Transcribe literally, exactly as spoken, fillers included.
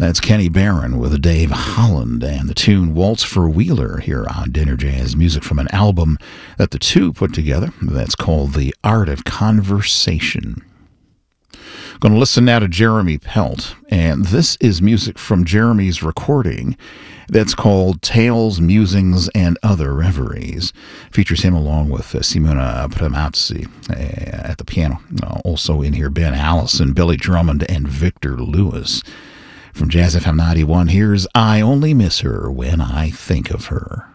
That's Kenny Barron with Dave Holland and the tune Waltz for Wheeler here on Dinner Jazz, music from an album that the two put together that's called The Art of Conversation. Going to listen now to Jeremy Pelt, and this is music from Jeremy's recording that's called Tales, Musings, and Other Reveries. Features him along with uh, Simona Premazzi uh, at the piano. Uh, also in here, Ben Allison, Billy Drummond, and Victor Lewis. From Jazz F M ninety-one, here's I Only Miss Her When I Think of Her.